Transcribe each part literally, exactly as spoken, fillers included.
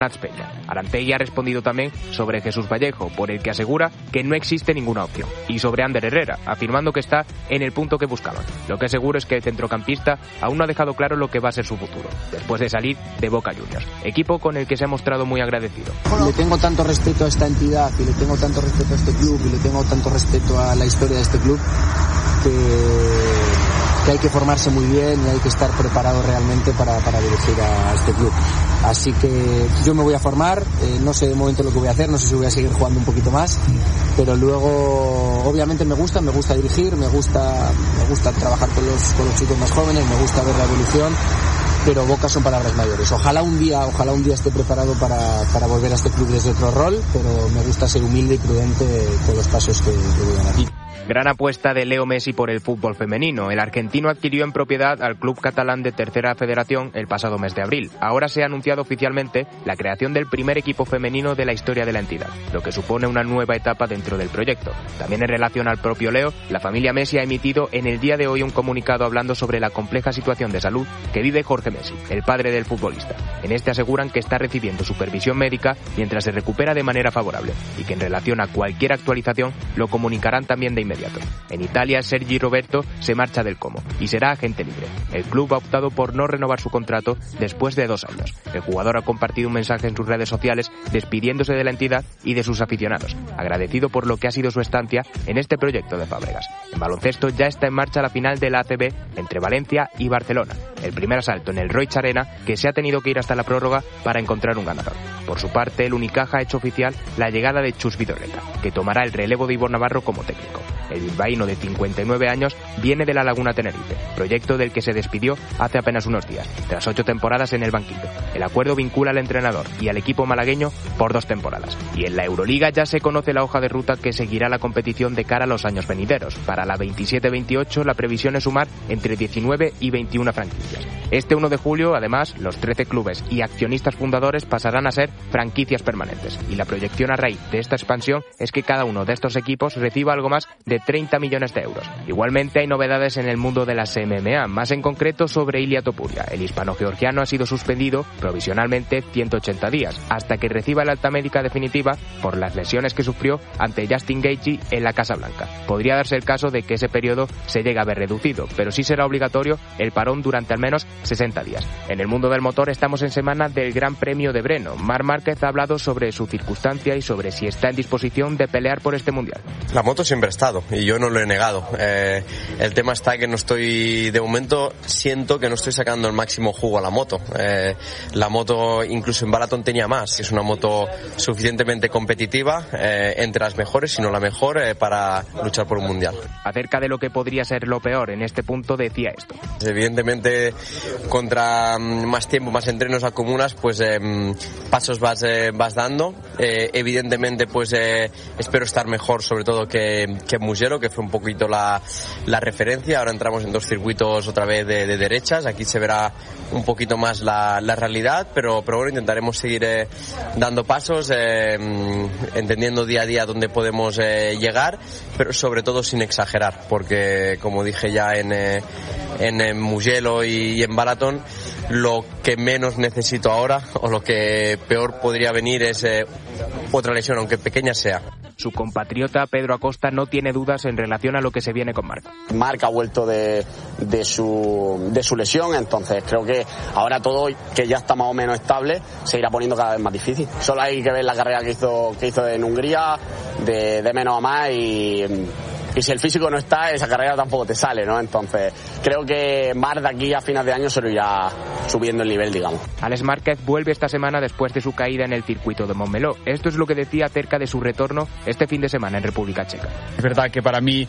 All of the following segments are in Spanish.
Peña. Arantegui ha respondido también sobre Jesús Vallejo, por el que asegura que no existe ninguna opción, y sobre Ander Herrera, afirmando que está en el punto que buscaban. Lo que es seguro es que el centrocampista aún no ha dejado claro lo que va a ser su futuro, después de salir de Boca Juniors, equipo con el que se ha mostrado muy agradecido. Le tengo tanto respeto a esta entidad, y le tengo tanto respeto a este club, y le tengo tanto respeto a la historia de este club, que, que hay que formarse muy bien y hay que estar preparado realmente para, para dirigir a este club. Así que yo me voy a formar, eh, no sé de momento lo que voy a hacer, no sé si voy a seguir jugando un poquito más, pero luego obviamente me gusta, me gusta dirigir, me gusta, me gusta trabajar con los, con los chicos más jóvenes, me gusta ver la evolución, pero Boca son palabras mayores. Ojalá un día, ojalá un día esté preparado para, para volver a este club desde otro rol, pero me gusta ser humilde y prudente con los pasos que, que voy a dar. Gran apuesta de Leo Messi por el fútbol femenino. El argentino adquirió en propiedad al club catalán de Tercera Federación el pasado mes de abril. Ahora se ha anunciado oficialmente la creación del primer equipo femenino de la historia de la entidad, lo que supone una nueva etapa dentro del proyecto. También en relación al propio Leo, la familia Messi ha emitido en el día de hoy un comunicado hablando sobre la compleja situación de salud que vive Jorge Messi, el padre del futbolista. En este aseguran que está recibiendo supervisión médica mientras se recupera de manera favorable y que en relación a cualquier actualización lo comunicarán también de inmediato. En Italia, Sergi Roberto se marcha del Como y será agente libre. El club ha optado por no renovar su contrato después de dos años. El jugador ha compartido un mensaje en sus redes sociales despidiéndose de la entidad y de sus aficionados, agradecido por lo que ha sido su estancia en este proyecto de Fábregas. En baloncesto ya está en marcha la final de la A C B entre Valencia y Barcelona, el primer asalto en el Roig Arena que se ha tenido que ir hasta la prórroga para encontrar un ganador. Por su parte, el Unicaja ha hecho oficial la llegada de Chus Vidorreta, que tomará el relevo de Ivor Navarro como técnico. El bilbaíno de cincuenta y nueve años viene de la Laguna Tenerife, proyecto del que se despidió hace apenas unos días, tras ocho temporadas en el banquillo. El acuerdo vincula al entrenador y al equipo malagueño por dos temporadas. Y en la Euroliga ya se conoce la hoja de ruta que seguirá la competición de cara a los años venideros. Para la veintisiete veintiocho la previsión es sumar entre diecinueve y veintiuna franquicias. Este uno de julio, además, los trece clubes y accionistas fundadores pasarán a ser franquicias permanentes. Y la proyección a raíz de esta expansión es que cada uno de estos equipos reciba algo más de treinta millones de euros. Igualmente hay novedades en el mundo de las M M A, más en concreto sobre Ilia Topuria. El hispano-georgiano ha sido suspendido provisionalmente ciento ochenta días, hasta que reciba la alta médica definitiva por las lesiones que sufrió ante Justin Gaethje en la Casa Blanca. Podría darse el caso de que ese periodo se llegue a ver reducido, pero sí será obligatorio el parón durante al menos sesenta días. En el mundo del motor estamos en semana del Gran Premio de Brno. Marc Márquez ha hablado sobre su circunstancia y sobre si está en disposición de pelear por este mundial. La moto siempre ha estado y yo no lo he negado. Eh, el tema está que no estoy, de momento siento que no estoy sacando el máximo jugo a la moto. Eh, la moto incluso en Balaton tenía más. Es una moto suficientemente competitiva, eh, entre las mejores, si no la mejor, eh, para luchar por un mundial. Acerca de lo que podría ser lo peor en este punto decía esto. Evidentemente, contra más tiempo, más entrenos acumulas, pues eh, pasos vas, eh, vas dando. Eh, evidentemente, pues eh, espero estar mejor, sobre todo que, que Mugello, que fue un poquito la, la referencia. Ahora entramos en dos circuitos otra vez de, de derechas. Aquí se verá un poquito más la, la realidad, pero, pero bueno, intentaremos seguir eh, dando pasos, eh, entendiendo día a día dónde podemos eh, llegar, pero sobre todo sin exagerar, porque como dije ya en, eh, en, en Mugello y, y en Balaton, lo que menos necesito ahora, o lo que peor podría venir, es eh, otra lesión, aunque pequeña sea. Su compatriota Pedro Acosta no tiene dudas en relación a lo que se viene con Marc. Marc ha vuelto de, de, su, de su lesión, entonces creo que ahora todo, que ya está más o menos estable, se irá poniendo cada vez más difícil. Solo hay que ver la carrera que hizo, que hizo en Hungría, de, de menos a más, y... y si el físico no está, esa carrera tampoco te sale, ¿no? Entonces, creo que Marc de aquí a final de año se lo irá subiendo el nivel, digamos. Alex Márquez vuelve esta semana después de su caída en el circuito de Montmeló. Esto es lo que decía acerca de su retorno este fin de semana en República Checa. Es verdad que para mí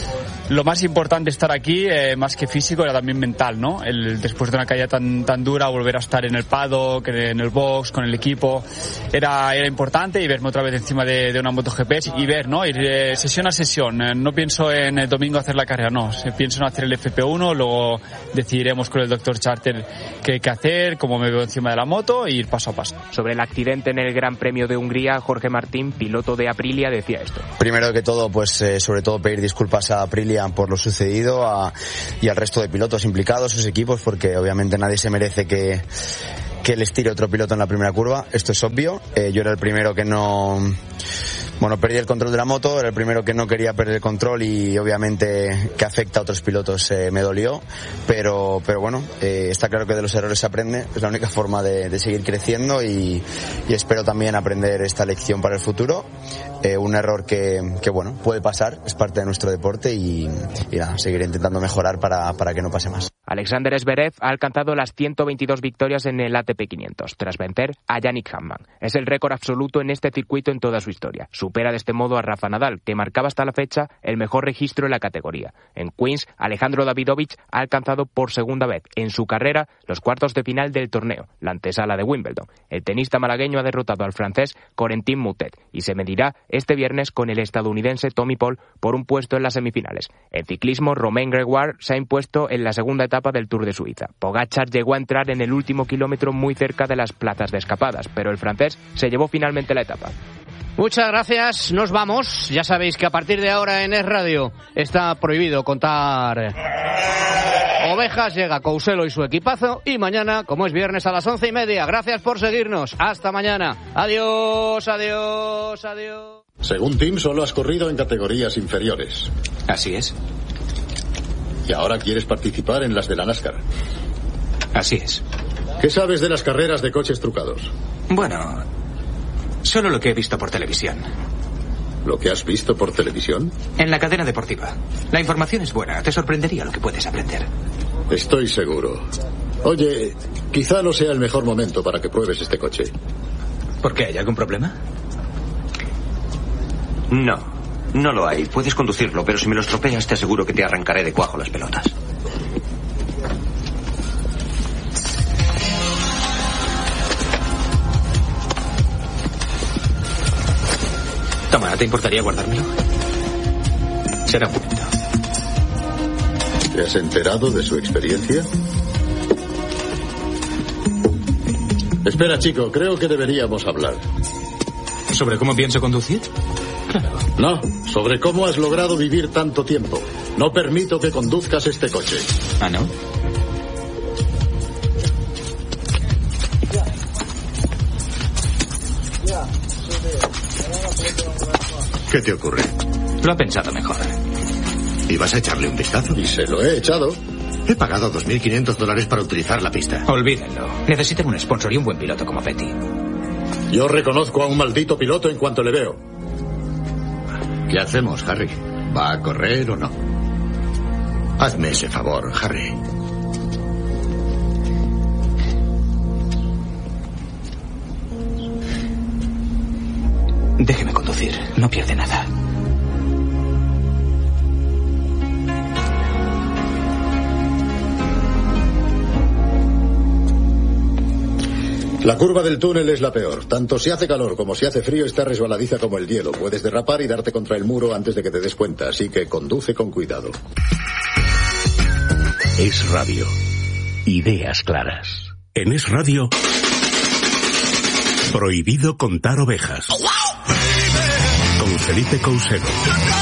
lo más importante estar aquí, eh, más que físico, era también mental, ¿no? El, después de una caída tan, tan dura, volver a estar en el paddock, en el box, con el equipo, era, era importante, y verme otra vez encima de, de una MotoGP y ver, ¿no? Ir eh, sesión a sesión. Eh, no pienso en el domingo hacer la carrera, no. Pienso en hacer el F P uno, luego decidiremos con el doctor Charter qué, qué hacer, cómo me veo encima de la moto, e ir paso a paso. Sobre el accidente en el Gran Premio de Hungría, Jorge Martín, piloto de Aprilia, decía esto. Primero que todo, pues eh, sobre todo pedir disculpas a Aprilia por lo sucedido, a, y al resto de pilotos implicados, sus equipos, porque obviamente nadie se merece que que les tire otro piloto en la primera curva, esto es obvio. Eh, yo era el primero que no... Bueno, perdí el control de la moto, era el primero que no quería perder el control y obviamente que afecta a otros pilotos eh, me dolió, pero pero bueno, eh, está claro que de los errores se aprende, es la única forma de, de seguir creciendo y, y espero también aprender esta lección para el futuro. Eh, un error que, que bueno, puede pasar, es parte de nuestro deporte y, y nada, seguiré intentando mejorar para, para que no pase más. Alexander Zverev ha alcanzado las ciento veintidós victorias en el A T P quinientos, tras vencer a Yannick Hanfmann. Es el récord absoluto en este circuito en toda su historia. Supera de este modo a Rafa Nadal, que marcaba hasta la fecha el mejor registro en la categoría. En Queens, Alejandro Davidovich ha alcanzado por segunda vez en su carrera los cuartos de final del torneo, la antesala de Wimbledon. El tenista malagueño ha derrotado al francés Corentin Moutet y se medirá este viernes con el estadounidense Tommy Paul por un puesto en las semifinales. En ciclismo, Romain Grégoire se ha impuesto en la segunda etapa del Tour de Suiza. Pogačar llegó a entrar en el último kilómetro muy cerca de las plazas de escapadas, pero el francés se llevó finalmente la etapa. Muchas gracias, nos vamos. Ya sabéis que a partir de ahora en Es Radio está prohibido contar ovejas. Llega Couselo y su equipazo y mañana, como es viernes, a las once y media. Gracias por seguirnos. Hasta mañana. Adiós, adiós, adiós. Según Tim, solo has corrido en categorías inferiores. Así es. Y ahora quieres participar en las de la NASCAR. Así es. ¿Qué sabes de las carreras de coches trucados? Bueno, solo lo que he visto por televisión. ¿Lo que has visto por televisión? En la cadena deportiva. La información es buena. Te sorprendería lo que puedes aprender. Estoy seguro. Oye, quizá no sea el mejor momento para que pruebes este coche. ¿Por qué? ¿Hay algún problema? No, no lo hay. Puedes conducirlo, pero si me lo estropeas te aseguro que te arrancaré de cuajo las pelotas. Toma, ¿te importaría guardármelo? Será un momento. ¿Te has enterado de su experiencia? Espera, chico, creo que deberíamos hablar. ¿Sobre cómo pienso conducir? Claro. No, sobre cómo has logrado vivir tanto tiempo. No permito que conduzcas este coche. ¿Ah, no? ¿Qué te ocurre? Lo ha pensado mejor. ¿Y vas a echarle un vistazo? Y se lo he echado. He pagado dos mil quinientos dólares para utilizar la pista. Olvídenlo. Necesitan un sponsor y un buen piloto como Petty. Yo reconozco a un maldito piloto en cuanto le veo. ¿Qué hacemos, Harry? ¿Va a correr o no? Hazme ese favor, Harry. Déjeme conducir. No pierde nada. La curva del túnel es la peor. Tanto si hace calor como si hace frío está resbaladiza como el hielo. Puedes derrapar y darte contra el muro antes de que te des cuenta, así que conduce con cuidado. Es Radio. Ideas claras. En Es Radio, prohibido contar ovejas. Con Felipe Couselo.